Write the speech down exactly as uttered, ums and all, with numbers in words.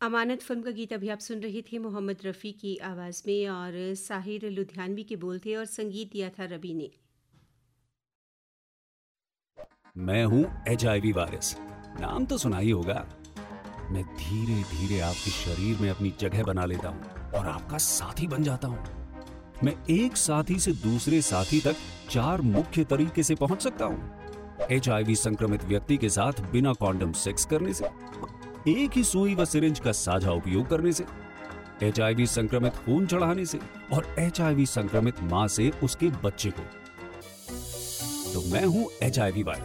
अमानत film का गीत अभी आप सुन रहे थे मोहम्मद रफ़ी की आवाज़ में और साहिर लुधियानवी के बोल थे और संगीत दिया था रबी ने। मैं हूं एच आई वी वायरस, नाम तो सुना ही होगा। मैं धीरे धीरे आपके शरीर में अपनी जगह बना लेता हूं और आपका साथी बन जाता हूं। मैं एक साथी से दूसरे साथी तक चार मुख्य तरीके से पहुंच सकता हूं। एच आई वी संक्रमित व्यक्ति के साथ बिना कॉन्डम सेक्स करने से, एक ही सुई व सिरिंज का साझा उपयोग करने से, एच आई वी संक्रमित खून चढ़ाने से और एच आई वी संक्रमित मां से उसके बच्चे को। तो मैं हूं एच आई वी वायरस।